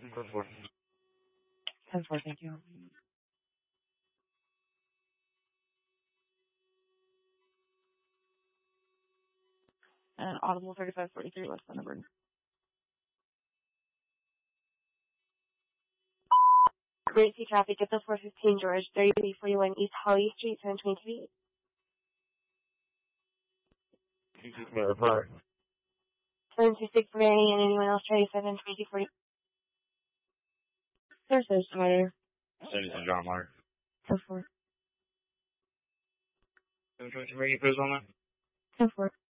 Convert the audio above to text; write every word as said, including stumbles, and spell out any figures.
ten four. ten four, thank you. And Audible thirty-five forty-three, what's the number? Emergency traffic at the four fifteen George, thirty-three forty-one East Holly Street, seven twenty-three. seven two six Mary and anyone else try seven twenty forty. There's no Schneider. seventy-seven John Mark. ten four. seven twenty-two, Mary, put on that? ten four.